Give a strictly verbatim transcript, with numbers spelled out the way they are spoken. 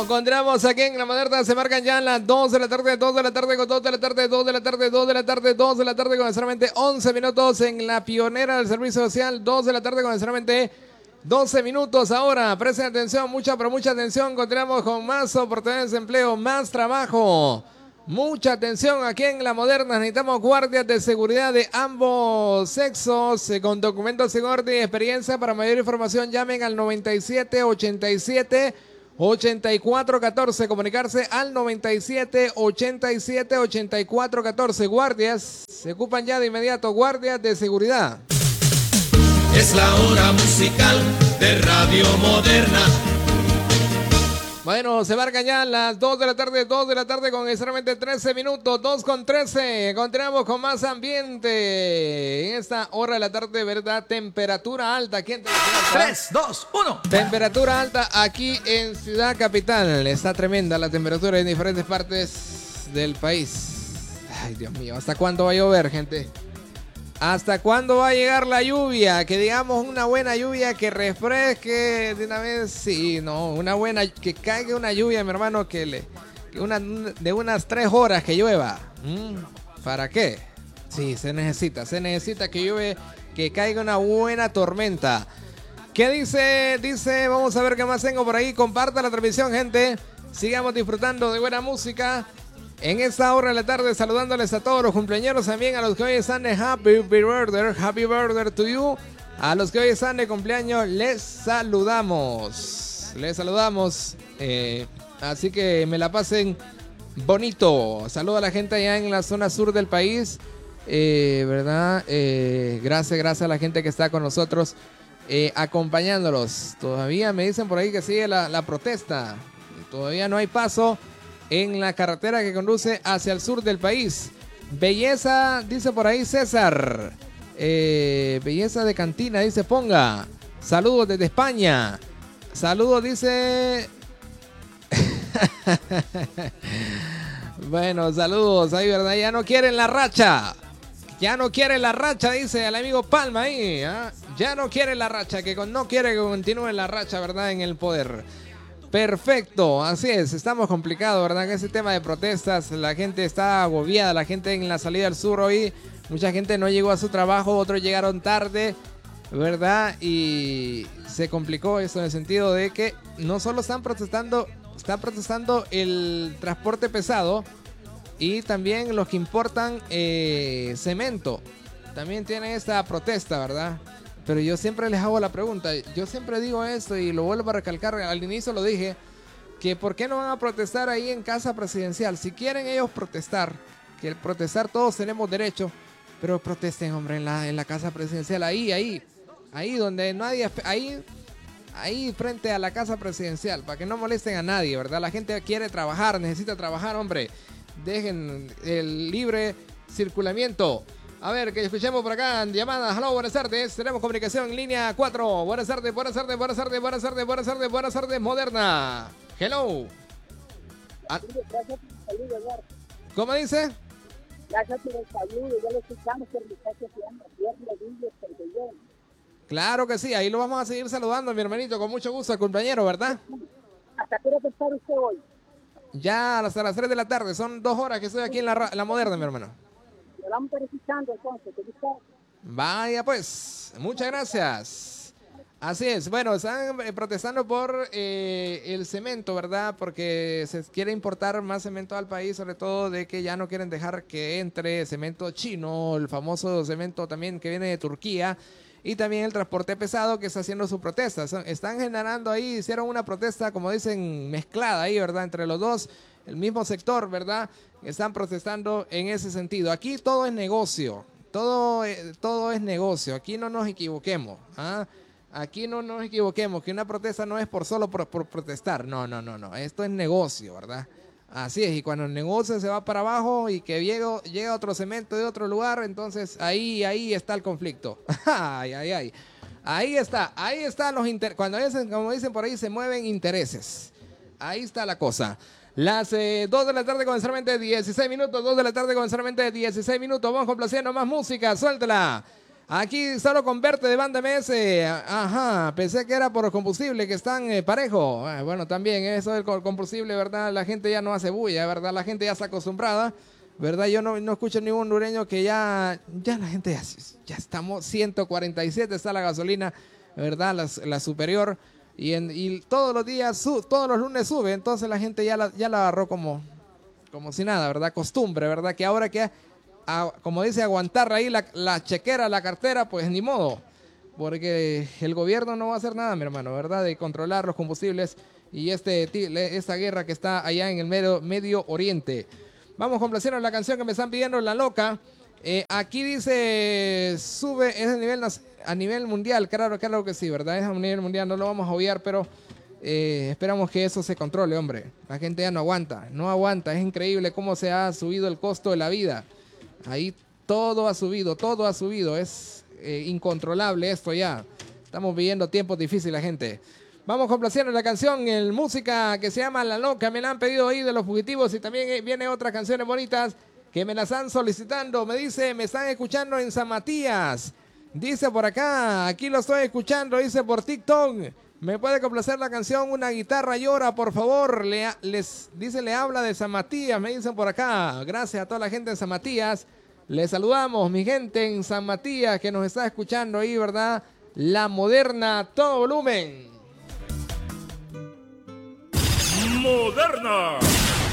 Encontramos aquí en la Moderna, se marcan ya las dos de la tarde, dos de la tarde, con dos de la tarde, dos de la tarde, dos de la tarde, dos de la tarde, con solamente once minutos en la pionera del servicio social, dos de la tarde con solamente doce minutos ahora. Presten atención, mucha, pero mucha atención. Continuamos con más oportunidades de empleo, más trabajo. Mucha atención aquí en La Moderna. Necesitamos guardias de seguridad de ambos sexos eh, con documentos en orden y experiencia. Para mayor información llamen al noventa y siete ochenta y siete ochenta y cuatro catorce. Comunicarse al noventa y siete ochenta y siete ochenta y cuatro catorce. Guardias, se ocupan ya de inmediato, guardias de seguridad. Es la hora musical de Radio Moderna. Bueno, se marcan ya las dos de la tarde, dos de la tarde con exactamente trece minutos, dos con trece. Continuamos con más ambiente. En esta hora de la tarde, ¿verdad? Temperatura alta aquí en tres, dos, uno. Temperatura alta aquí en Ciudad Capital. Está tremenda la temperatura en diferentes partes del país. Ay, Dios mío, ¿hasta cuándo va a llover, gente? ¿Hasta cuándo va a llegar la lluvia? Que digamos una buena lluvia que refresque de una vez. Sí, no, una buena, que caiga una lluvia, mi hermano, que le, que una, de unas tres horas que llueva. ¿Mm? ¿Para qué? Sí, se necesita, se necesita que llueve, que caiga una buena tormenta. ¿Qué dice? Dice, vamos a ver qué más tengo por ahí. Comparta la transmisión, gente. Sigamos disfrutando de buena música. En esta hora de la tarde, saludándoles a todos los cumpleaños, también a los que hoy están de Happy Birthday, Happy Birthday to you. A los que hoy están de cumpleaños, les saludamos. Les saludamos. Eh, así que me la pasen bonito. Saludo a la gente allá en la zona sur del país. Eh, ¿Verdad? Eh, gracias, gracias a la gente que está con nosotros, eh, acompañándolos. Todavía me dicen por ahí que sigue la, la protesta. Todavía no hay paso en la carretera que conduce hacia el sur del país. Belleza, dice por ahí César. Eh, belleza de cantina, dice Ponga. Saludos desde España. Saludos, dice... Bueno, saludos. Ahí, ¿verdad? Ya no quieren la racha. Ya no quiere la racha, dice el amigo Palma ahí. ¿eh? Ya no quiere la racha, que con, no quiere que continúe la racha, ¿verdad? En el poder. Perfecto, así es, estamos complicados, ¿verdad? Que ese tema de protestas, la gente está agobiada, la gente en la salida al sur hoy, mucha gente no llegó a su trabajo, otros llegaron tarde, ¿verdad? Y se complicó eso en el sentido de que no solo están protestando, están protestando el transporte pesado y también los que importan eh, cemento, también tienen esta protesta, ¿verdad? Pero yo siempre les hago la pregunta, yo siempre digo esto y lo vuelvo a recalcar, al inicio lo dije, que ¿por qué no van a protestar ahí en Casa Presidencial? Si quieren ellos protestar, que el protestar todos tenemos derecho, pero protesten, hombre, en la, en la Casa Presidencial, ahí, ahí, ahí donde nadie, ahí, ahí frente a la Casa Presidencial, para que no molesten a nadie, ¿verdad? La gente quiere trabajar, necesita trabajar, hombre, dejen el libre circulamiento. A ver, que escuchemos por acá llamadas. Hello, buenas tardes. Tenemos comunicación en línea cuatro. Buenas tardes, buenas tardes, buenas tardes, buenas tardes, buenas tardes, buenas tardes, Moderna. Hello. Ah. ¿Cómo dice? Gracias por el saludo. Ya lo escuchamos, pero muchachos se llama Viernes. Claro que sí, ahí lo vamos a seguir saludando, mi hermanito, con mucho gusto, al compañero, ¿verdad? ¿Hasta qué hora está usted hoy? Ya hasta las tres de la tarde, son dos horas que estoy aquí en la, la Moderna, mi hermano. Vamos escuchando entonces. Vaya pues, muchas gracias. Así es, bueno, están protestando por eh, el cemento, ¿verdad? Porque se quiere importar más cemento al país, sobre todo de que ya no quieren dejar que entre cemento chino, el famoso cemento también que viene de Turquía, y también el transporte pesado que está haciendo su protesta. Están generando ahí, hicieron una protesta, como dicen, mezclada ahí, ¿verdad? Entre los dos, el mismo sector, ¿verdad? Están protestando en ese sentido. Aquí todo es negocio, todo, todo es negocio, aquí no nos equivoquemos, ¿ah? Aquí no nos equivoquemos, que una protesta no es por solo por, por protestar, no, no, no, no, esto es negocio, ¿verdad? Así es, y cuando el negocio se va para abajo y que llega, llega otro cemento de otro lugar, entonces ahí, ahí está el conflicto. Ay, ay, ay. Ahí está, ahí están los intereses, cuando dicen, como dicen por ahí, se mueven intereses. Ahí está la cosa. Las eh, dos de la tarde con solamente dieciséis minutos, dos de la tarde con solamente dieciséis minutos. Vamos complaciendo más música, suéltela. Aquí solo converte de banda M S. Ajá, pensé que era por el combustible, que están eh, parejo. Ah, bueno, también eso del combustible, ¿verdad? La gente ya no hace bulla, ¿verdad? La gente ya está acostumbrada, ¿verdad? Yo no, no escucho ningún hondureño que ya, ya la gente ya, ya estamos, ciento cuarenta y siete está la gasolina, ¿verdad? La, la superior. Y, en, y todos los días, su, todos los lunes sube, entonces la gente ya la, ya la agarró como, como si nada, ¿verdad? Costumbre, ¿verdad? Que ahora que... A, como dice, aguantar ahí la, la chequera, la cartera, pues ni modo, porque el gobierno no va a hacer nada, mi hermano, ¿verdad? De controlar los combustibles y este, esta guerra que está allá en el medio, medio Oriente. Vamos complaciendo la canción que me están pidiendo, La Loca. Eh, aquí dice, sube, es a nivel, a nivel mundial, claro, claro que sí, ¿verdad? Es a nivel mundial, no lo vamos a obviar, pero eh, esperamos que eso se controle, hombre. La gente ya no aguanta, no aguanta, es increíble cómo se ha subido el costo de la vida. Ahí todo ha subido, todo ha subido. Es eh, incontrolable esto ya. Estamos viviendo tiempos difíciles, gente. Vamos complaciendo la canción en música que se llama La Loca. Me la han pedido ahí de Los Fugitivos y también viene otras canciones bonitas que me las están solicitando. Me dice, me están escuchando en San Matías. Dice por acá, aquí lo estoy escuchando, dice por TikTok. ¿Me puede complacer la canción Una Guitarra Llora, por favor? Le, les dice, le habla de San Matías, me dicen por acá. Gracias a toda la gente en San Matías. Les saludamos, mi gente en San Matías, que nos está escuchando ahí, ¿verdad? La Moderna, todo volumen. Moderna.